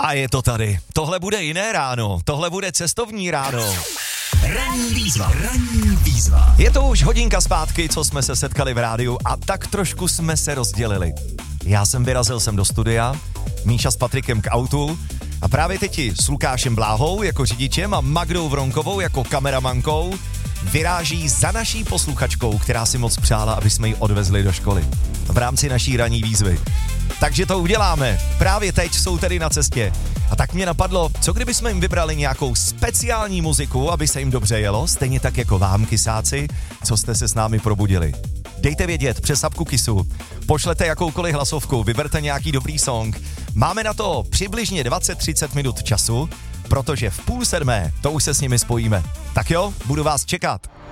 A je to tady. Tohle bude jiné ráno. Tohle bude cestovní ráno. Ranní výzva. Je to už hodinka zpátky, co jsme se setkali v rádiu a tak trošku jsme se rozdělili. Já jsem vyrazil sem do studia, Míša s Patrikem k autu a právě teď s Lukášem Bláhou jako řidičem a Magdou Vronkovou jako kameramankou vyráží za naší posluchačkou, která si moc přála, aby jsme ji odvezli do školy v rámci naší ranní výzvy. Takže to uděláme. Právě teď jsou tedy na cestě. A tak mě napadlo, co kdyby jsme jim vybrali nějakou speciální muziku, aby se jim dobře jelo, stejně tak jako vám, kysáci, co jste se s námi probudili. Dejte vědět přes apku Kisu, pošlete jakoukoliv hlasovku, vyberte nějaký dobrý song. Máme na to přibližně 20-30 minut času, protože v 6:30 to už se s nimi spojíme. Tak jo, budu vás čekat.